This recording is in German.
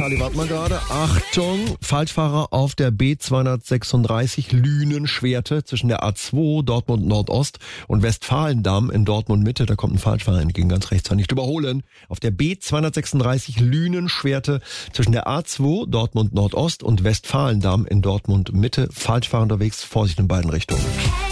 Charlie, warte mal gerade. Achtung, Falschfahrer auf der B236 Lünen-Schwerte zwischen der A2 Dortmund Nordost und Westfalendamm in Dortmund Mitte. Da kommt ein Falschfahrer entgegen, ganz rechts, nicht überholen. Auf der B236 Lünen-Schwerte zwischen der A2 Dortmund Nordost und Westfalendamm in Dortmund Mitte. Falschfahrer unterwegs, Vorsicht in beiden Richtungen.